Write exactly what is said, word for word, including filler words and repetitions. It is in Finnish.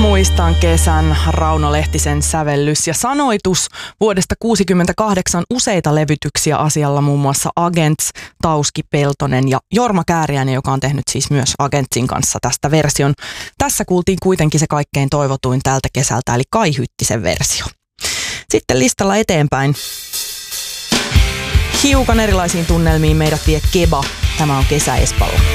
Muistan kesän, Rauno Lehtisen sävellys ja sanoitus vuodesta kuusikymmentäkahdeksan, useita levytyksiä asialla, muun muassa Agents, Tauski Peltonen ja Jorma Kääriäinen, joka on tehnyt siis myös Agentsin kanssa tästä version. Tässä kuultiin kuitenkin se kaikkein toivotuin tältä kesältä, eli Kai Hyttisen versio. Sitten listalla eteenpäin. Hiukan erilaisiin tunnelmiin meidät vie Keba. Tämä on Kesä Espalla.